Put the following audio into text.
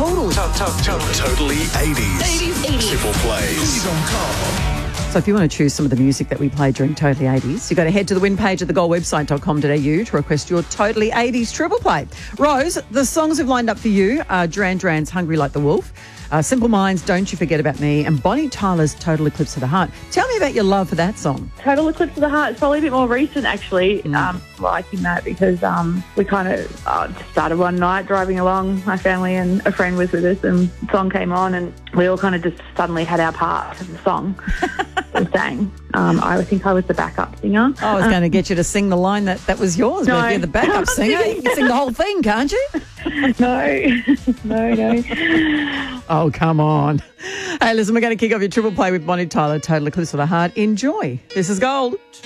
Totally 80s. Triple plays. So if you want to choose some of the music that we played during Totally 80s, you've got to head to the win page at thegolwebsite.com.au to request your Totally 80s triple play. Rose, the songs we've lined up for you are Duran Duran's Hungry Like the Wolf, Simple Minds' Don't You Forget About Me, and Bonnie Tyler's Total Eclipse of the Heart. Tell me about your love for that song. Total Eclipse of the Heart is probably a bit more recent, actually, liking that because we kind of just started one night driving along, my family and a friend was with us, and the song came on and we all kind of just suddenly had our part of the song. We sang. I think I was the backup singer. I was going to get you to sing the line that was yours, but if you're the backup singer, you can sing the whole thing, can't you? No. Oh, come on. Hey, listen, we're going to kick off your triple play with Bonnie Tyler, Total Eclipse of the Heart. Enjoy. This is Gold.